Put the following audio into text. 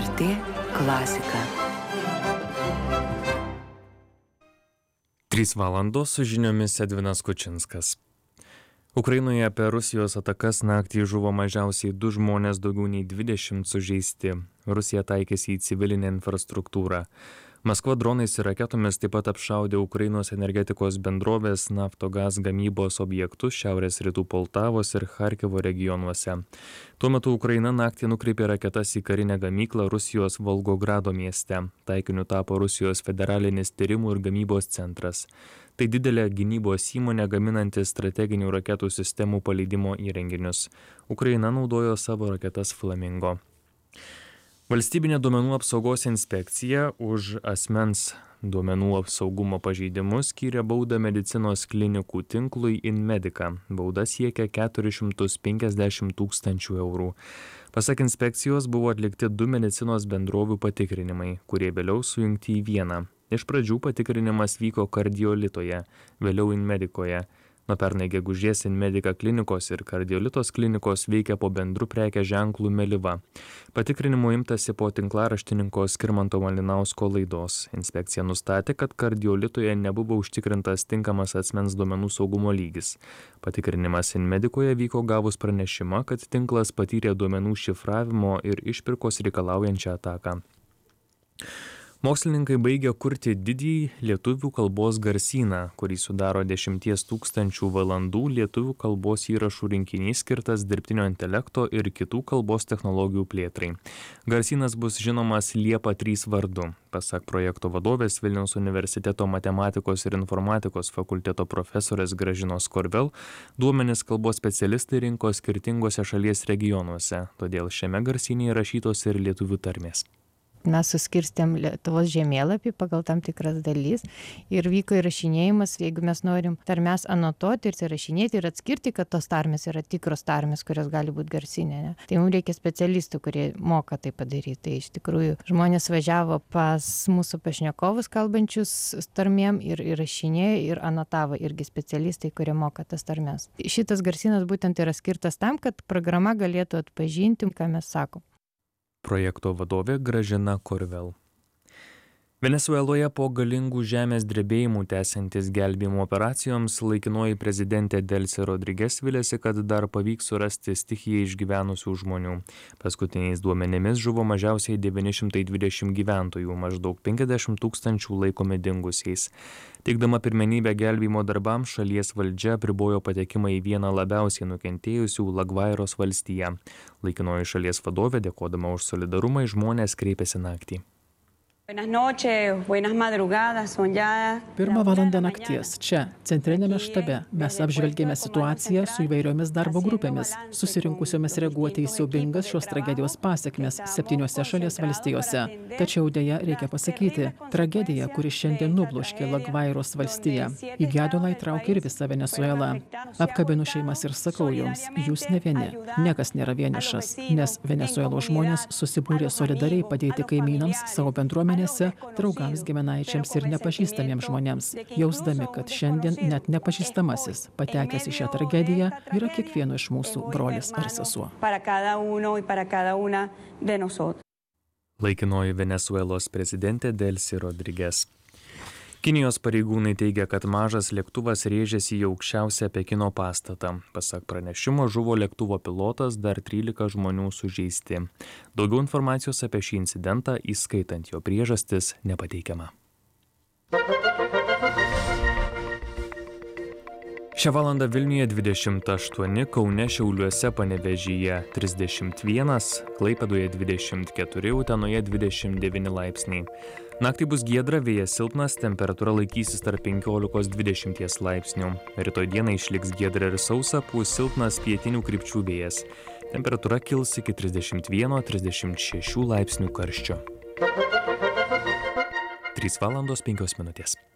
LRT klasika. 3 valandos su žiniomis Edvinas Kučinskas. Ukrainoje per Rusijos atakas naktį žuvo mažiausiai 2 žmonės, daugiau nei 20 sužeisti. Rusija taikėsi į civilinę infrastruktūrą. Maskva dronais ir raketomis taip pat apšaudė Ukrainos energetikos bendrovės Naftogaz gamybos objektus šiaurės rytų Poltavos ir Charkivo regionuose. Tuo metu Ukraina naktį nukreipė raketas į karinę gamyklą Rusijos Volgogrado mieste. Taikiniu tapo Rusijos federalinis tyrimų ir gamybos centras. Tai didelė gynybos įmonė gaminanti strateginių raketų sistemų paleidimo įrenginius. Ukraina naudojo savo raketas Flamingo. Valstybinė duomenų apsaugos inspekcija už asmens duomenų saugumo pažeidimus skyrė baudą medicinos klinikų tinklui Inmedica. Bauda siekia 450 000 eurų. Pasak inspekcijos buvo atlikti 2 medicinos bendrovių patikrinimai, kurie vėliau sujungti į vieną. Iš pradžių patikrinimas vyko kardiolitoje, vėliau Inmedicoje. Nuo pernai gegužės Inmedica klinikos ir kardiolitos klinikos veikia po bendru prekės ženklu Meliva. Patikrinimų imtasi po tinklaraštininko Skirmanto Malinausko laidos. Inspekcija nustatė, kad kardiolitoje nebuvo užtikrintas tinkamas asmens duomenų saugumo lygis. Patikrinimas Inmedicoje vyko gavus pranešimą, kad tinklas patyrė duomenų šifravimo ir išpirkos reikalaujančią ataką. Mokslininkai baigia kurti didįjį lietuvių kalbos garsyną, kurį sudaro 10 000 valandų lietuvių kalbos įrašų rinkinys skirtas dirbtinio intelekto ir kitų kalbos technologijų plėtrai. Garsynas bus žinomas Liepa 3 vardu. Pasak projekto vadovės Vilniaus universiteto matematikos ir informatikos fakulteto profesorės Gražinos Korvel, duomenis kalbos specialistai rinko skirtingose šalies regionuose, todėl šiame garsyne įrašytos ir lietuvių tarmės. Mes suskirstėm Lietuvos žemėlapį pagal tam tikras dalys ir vyko įrašinėjimas, jeigu mes norim tarmes anotuoti ir įrašinėti ir atskirti, kad tos tarmės yra tikros tarmės, kurios gali būti garsinė. Ne? Tai mums reikia specialistų, kurie moka tai padaryti. Tai iš tikrųjų žmonės važiavo pas mūsų pašnekovus kalbančius tarmėm ir įrašinėjo ir anotavo irgi specialistai, kurie moka tas tarmes. Šitas garsynas būtent yra skirtas tam, kad programa galėtų atpažinti, ką mes sakom. Projekto vadovė Gražina Korvel. Venesueloje po galingų žemės drebėjimų tęsiantis gelbėjimo operacijoms laikinoji prezidentė Delcy Rodriguez viliasi, kad dar pavyks surasti stichijai išgyvenusių žmonių. Paskutiniais duomenimis žuvo mažiausiai 920 gyventojų, maždaug 50 000 laikomi dingusiais. Teikdama pirmenybę gelbėjimo darbams, šalies valdžia apribojo patekimą į vieną labiausiai nukentėjusių Lagvairos valstiją. Laikinoji šalies vadovė, dėkodama už solidarumą, į žmonės kreipėsi naktį. Pirmą valandą nakties čia, centrinėme štabe, mes apžvelgėme situaciją su įvairiomis darbo grupėmis, susirinkusiomis reaguoti į siaubingas šios tragedijos pasekmes 7 šalies valstijose. Tačiau dėja reikia pasakyti, tragedija, kuri šiandien nubloškė Lagvairos valstiją, į gedulą įtraukė ir visą Venesuelą. Apkabinu šeimas ir sakau jums, jūs ne vieni, niekas nėra vienišas, nes Venesuelos žmonės susibūrė solidariai padėti kaimynams, savo bendruomenės, draugams, giminaičiams ir nepažįstamiems žmonėms, jausdami, kad šiandien net nepažįstamasis, patekęs į šią tragediją, yra kiekvieno iš mūsų brolis ar sesuo. Laikinoji Venesuelos prezidentė Delcy Rodriguez. Kinijos pareigūnai teigia, kad mažas lėktuvas rėžėsi į aukščiausią Pekino pastatą. Pasak pranešimo, žuvo lėktuvo pilotas, dar 13 žmonių sužeisti. Daugiau informacijos apie šį incidentą, įskaitant jo priežastis, nepateikiama. Šią valandą Vilniuje 28, Kaune, Šiauliuose, Panevėžyje 31, Klaipėdoje 24, Utenoje 29 laipsniai. Naktį bus giedra, vėjas silpnas, temperatūra laikysis tarp 15–20 laipsnių. Rytoj dieną išliks giedra ir sausa, pūs silpnas pietinių krypčių vėjas. Temperatūra kils iki 31–36 laipsnių karščio. 3 valandos 5 minutės.